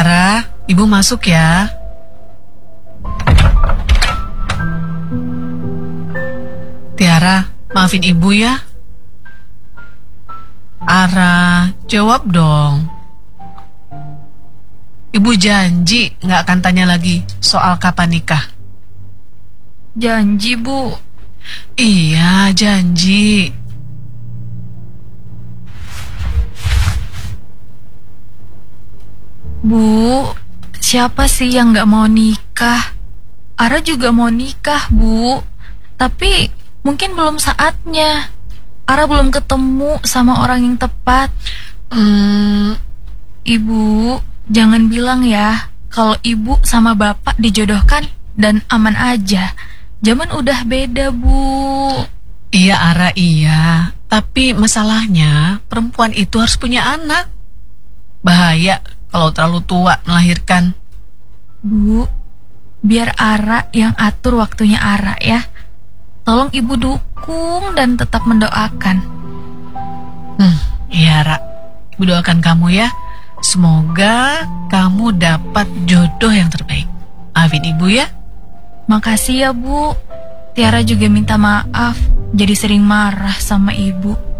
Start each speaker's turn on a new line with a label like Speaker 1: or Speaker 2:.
Speaker 1: Tiara, ibu masuk ya. Tiara, maafin ibu ya. Ara, jawab dong. Ibu janji gak akan tanya lagi soal kapan nikah.
Speaker 2: Janji, Bu.
Speaker 1: Iya, janji.
Speaker 2: Bu, siapa sih yang gak mau nikah? Ara juga mau nikah, Bu. Tapi mungkin belum saatnya. Ara belum ketemu sama orang yang tepat. Ibu, jangan bilang ya kalau ibu sama bapak dijodohkan dan aman aja. Zaman udah beda, Bu.
Speaker 1: Iya, Ara, iya. Tapi masalahnya perempuan itu harus punya anak. Bahaya kalau terlalu tua melahirkan.
Speaker 2: Bu, biar Ara yang atur waktunya Ara ya. Tolong ibu dukung dan tetap mendoakan.
Speaker 1: Iya, Ra. Ibu doakan kamu ya. Semoga kamu dapat jodoh yang terbaik. Maafin ibu ya.
Speaker 2: Makasih ya, Bu. Tiara juga minta maaf jadi sering marah sama ibu.